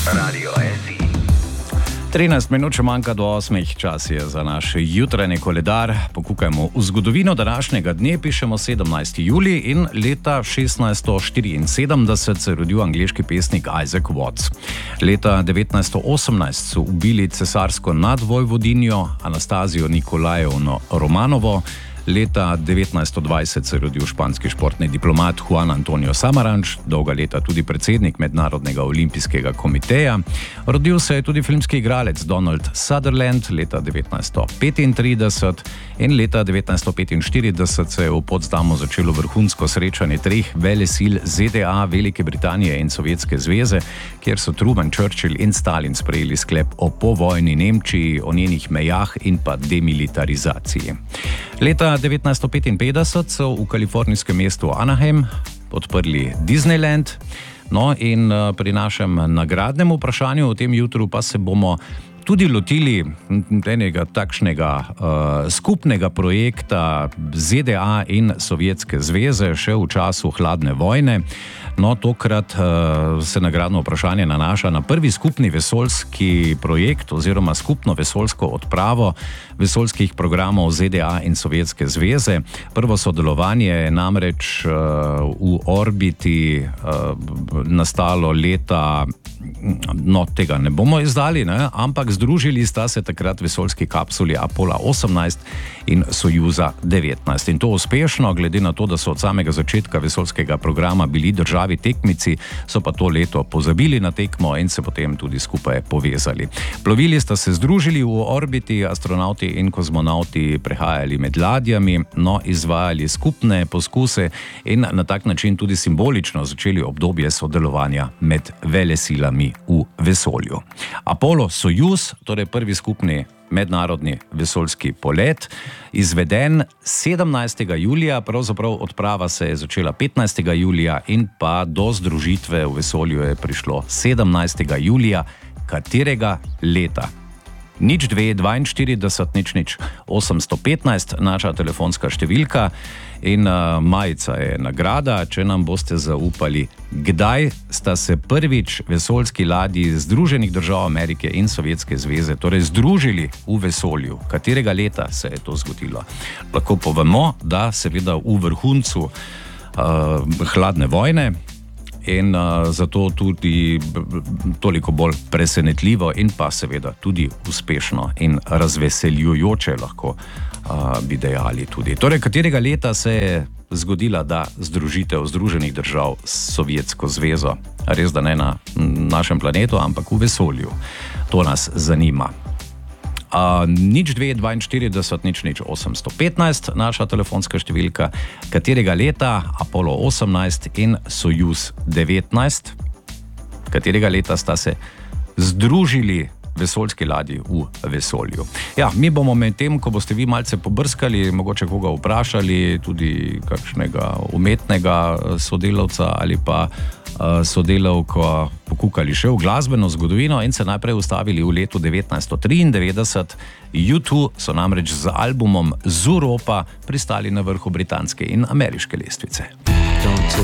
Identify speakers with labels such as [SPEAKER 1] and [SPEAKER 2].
[SPEAKER 1] Radio SI.
[SPEAKER 2] 13 minut še manjka do 8, čas je za naš jutranji koledar. Pokukajmo v zgodovino današnjega dne, pišemo 17. julij in leta 1674 se je rodil angleški pesnik Isaac Watts. Leta 1918 so ubili cesarsko nadvojvodinjo Anastazijo Nikolajevno Romanovo. Leta 1920 se je rodil španski športni diplomat Juan Antonio Samaranch, dolga leta tudi predsednik Mednarodnega olimpijskega komiteja. Rodil se je tudi filmski igralec Donald Sutherland leta 1935 in leta 1945 se je v Potsdamu začelo vrhunsko srečanje treh velesil ZDA, Velike Britanije in Sovjetske zveze, kjer so Truman, Churchill in Stalin sprejeli sklep o povojni Nemčiji, o njenih mejah in pa demilitarizaciji. Leta 1955 so v kalifornijskem mestu Anaheim odprli Disneyland. No in pri našem nagradnem vprašanju v tem jutru pa se bomo tudi lotili enega takšnega skupnega projekta ZDA in Sovjetske zveze še v času hladne vojne. No, tokrat se nagradno vprašanje nanaša na prvi skupni vesoljski projekt oziroma skupno vesoljsko odpravo vesoljskih programov ZDA in Sovjetske zveze. Prvo sodelovanje je namreč v orbiti nastalo leta, no tega ne bomo izdali, ne? Ampak združili sta se takrat vesoljski kapsuli Apollo 18 in Sojuza 19. In to uspešno, glede na to, da so od samega začetka vesoljskega programa bili državi tekmici, so pa to leto pozabili na tekmo in se potem tudi skupaj povezali. Plovili sta se združili v orbiti, astronauti in kozmonauti prehajali med ladjami, no izvajali skupne poskuse in na tak način tudi simbolično začeli obdobje sodelovanja med velesilami v vesolju. Apollo Sojuz, torej prvi skupni mednarodni vesoljski polet, izveden 17. julija, pravzaprav odprava se je začela 15. julija in pa do združitve v vesolju je prišlo 17. julija, katerega leta? 0242 815, naša telefonska številka in majica je nagrada, če nam boste zaupali, kdaj sta se prvič vesoljski ladji Združenih držav Amerike in Sovjetske zveze torej združili v vesolju. Katerega leta se je to zgodilo? Lahko povemo, da seveda v vrhuncu hladne vojne, in zato tudi toliko bolj presenetljivo in pa seveda tudi uspešno in razveseljujoče lahko bi dejali tudi. Torej, katerega leta se je zgodila združitev Združenih držav s Sovjetsko zvezo? Res, da ne na našem planetu, ampak v vesolju. To nas zanima. 0242 815, naša telefonska številka, katerega leta Apollo 18 in Sojuz 19, katerega leta sta se združili vesoljski ladji v vesolju. Ja, mi bomo med tem, ko boste vi malce pobrskali, mogoče koga vprašali, tudi kakšnega umetnega sodelavca ali pa sodelavko, pokukali še v glasbeno zgodovino in se najprej ustavili v letu 1993. U2 so namreč z albumom Zooropa pristali na vrhu britanske in ameriške lestvice.